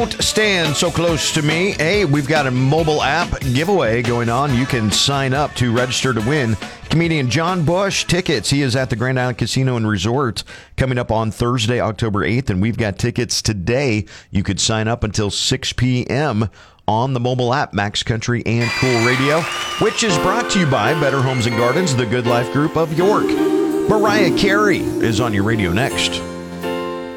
Don't stand so close to me. Hey, we've got a mobile app giveaway going on. You can sign up to register to win comedian John Bush tickets. He is at the Grand Island Casino and Resort coming up on Thursday, October 8th, and we've got tickets today. You could sign up until 6 p.m. on the mobile app, Max Country and Cool Radio, which is brought to you by Better Homes and Gardens, the Good Life Group of York. Mariah Carey is on your radio next.